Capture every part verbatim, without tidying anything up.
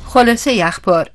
خلاصه اخبار: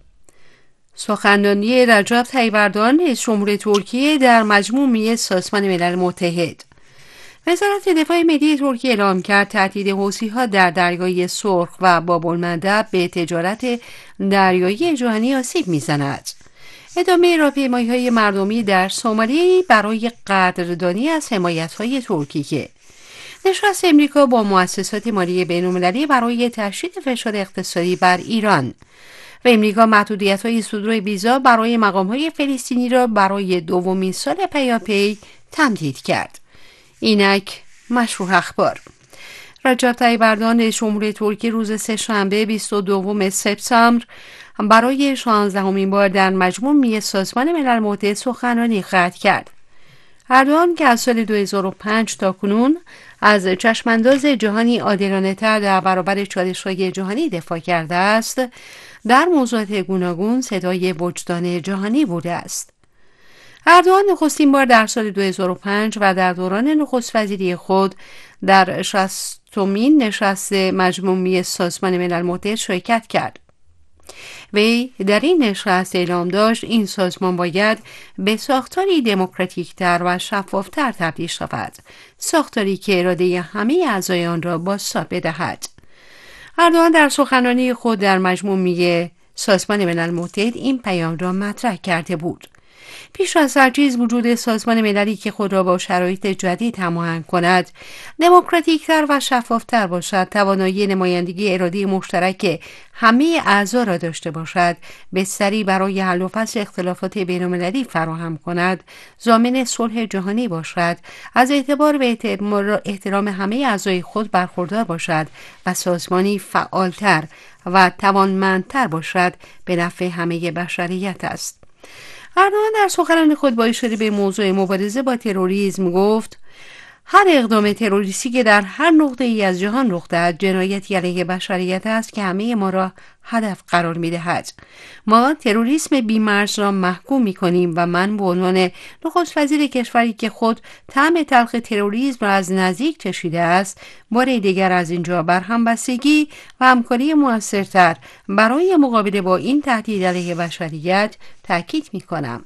سخنرانی رجب طیب اردوغان رئیس جمهور ترکیه در مجموعه سازمان ملل متحد. وزارت دفاع ملی ترکیه اعلام کرد تهدید حوثی‌ها در دریای سرخ و باب‌المندب به تجارت دریایی جهانی آسیب می‌زند. ادامه راهپیمایی‌های مردمی در سومالی برای قدردانی از حمایت‌های ترکیه. نشست امریکا با مؤسسات مالی بین‌المللی برای تشدید فشار اقتصادی بر ایران. و امریکا محدودیت‌های صدور ویزا برای مقام‌های فلسطینی را برای دومین سال پیاپی تمدید کرد. اینک مشروع اخبار. رجب طیب اردوغان رئیس جمهور ترکیه روز سه‌شنبه بیست و دوم سپتامبر برای شانزدهمین بار در مجموعه سازمان ملل متحد سخنرانی خواهد کرد. اردوغان که از سال دو هزار و پنج تا کنون از چشمانداز جهانی عادلانه‌تر در برابر چالش‌های جهانی دفاع کرده است، در موضوعات گوناگون صدای وجدان جهانی بوده است. اردوغان نخستین بار در سال دو هزار و پنج و در دوران نخست وزیری خود در شصتمین نشست مجموعه سازمان ملل متحد شرکت کرد. وی در این نشست اعلام داشت این سازمان باید به ساختاری دموکراتیک‌تر و شفاف‌تر تبدیل شود، ساختاری که اراده همه اعضای آن را بازتاب بدهد. اردوغان در سخنرانی خود در مجموعه سازمان ملل متحد این پیام را مطرح کرده بود: پیش از هر چیز وجود سازمان مللی که خود را با شرایط جدید هماهنگ کند، دموکراتیک‌تر و شفاف‌تر باشد، توانایی نمایندگی اراده مشترک همه اعضا را داشته باشد، بستری برای حل و فصل اختلافات بین‌المللی فراهم کند، ضامن صلح جهانی باشد، از اعتبار به احترام همه اعضای خود برخوردار باشد و سازمانی فعالتر و توانمندتر باشد به نفع همه بشریت است. اردوغان در سخنرانی خود با اشاره به موضوع مبارزه با تروریسم گفت: هر اقدام تروریستی که در هر نقطه ای از جهان رخ دهد جنایتی علیه بشریت است که همه ما را هدف قرار می دهد. ما تروریسم بی‌مرز را محکوم می کنیم و من به عنوان نخست وزیر کشوری که خود طعم تلخ تروریسم را از نزدیک چشیده است، بار دیگر از اینجا بر همبستگی و همکاری موثرتر برای مقابله با این تهدید علیه بشریت تاکید می کنم.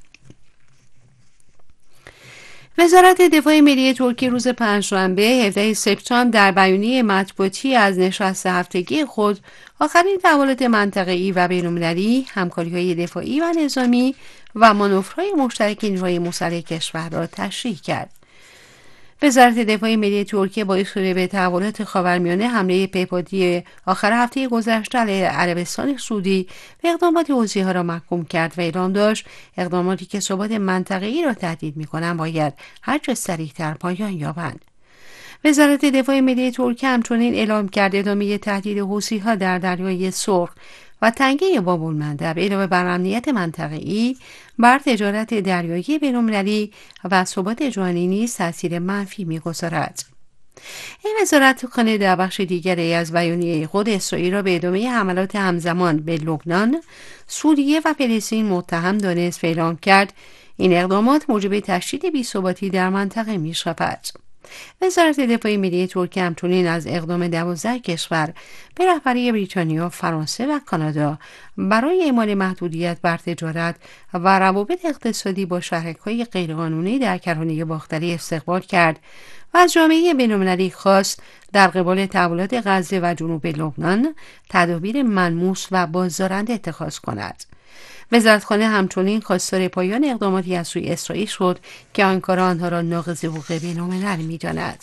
وزارت دفاع ملی ترکیه روز پنجشنبه هفدهم سپتامبر در بیانیه مطبوعاتی از نشست هفتگی خود آخرین تحولات منطقه‌ای و بین‌المللی، همکاری‌های دفاعی و نظامی و مانورهای مشترک نیروهای مسلح کشور را تشریح کرد. وزارت دفاع ملی ترکیه با اشاره به تحولات خاورمیانه، حمله پیپادی آخر هفته گذشته علیه عربستان سعودی و اقدامات حوثی‌ها را محکوم کرد و اعلام داشت اقداماتی که ثبات منطقه‌ای را تهدید می‌کنند باید هرچه سریع‌تر پایان یابند. وزارت دفاع ملی ترکیه همچنین اعلام کرد ادامه تهدید حوثی‌ها در دریای سرخ و تنگه باب‌المندب علاوه بر امنیت منطقه‌ای بر تجارت دریایی بین‌المللی و ثبات جهانی نیز تاثیر منفی می‌گذارد. این وزارتخانه در بخش دیگری از بیانیه خود اسرائیل را به ادامه حملات همزمان به لبنان، سوریه و فلسطین متهم دانست و اعلام کرد این اقدامات موجب تشدید بی‌ثباتی در منطقه می‌شود. وزارت دفاع ملی ترکیه همچنین از اقدام دوازده کشور به رهبری بریتانیا، فرانسه و کانادا برای اعمال محدودیت بر تجارت و روابط اقتصادی با شهرک‌های غیرقانونی در کرانه باختری استقبال کرد و از جامعه بین‌المللی خواست در قبال تحولات غزه و جنوب لبنان تدابیر ملموس و بازدارنده اتخاذ کند. وزارتخانه همچنین خواستار پایان اقداماتی از سوی اسرائیل شد که آنکارا آنها را ناقض حقوق بین‌الملل می‌داند.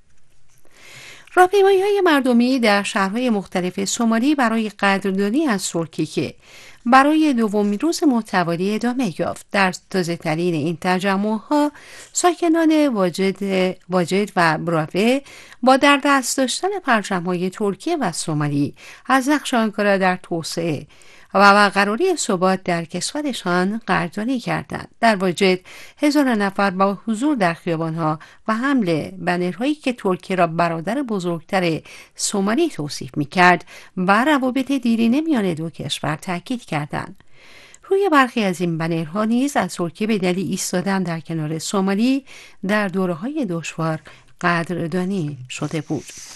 راهپیمایی‌های مردمی در شهرهای مختلف سومالی برای قدردانی از ترکیه برای دومین روز متوالی ادامه یافت. در تازه‌ترین این تجمع‌ها ساکنان واجد واجد و براوه با در دست داشتن پرچم‌های ترکیه و سومالی از نقش آنکارا در توسعه و برقراری ثبات در کشورشان قدردانی کردند. در واجد هزاران نفر با حضور در خیابانها و حمل بنرهایی که ترکیه را برادر بزرگتر سومالی توصیف می‌کرد بر روابط دیرینه میان دو کشور تاکید کردند. روی برخی از این بنرها نیز از ترکیه به دلیل ایستادن در کنار سومالی در دوره‌های دشوار قدردانی شده بود.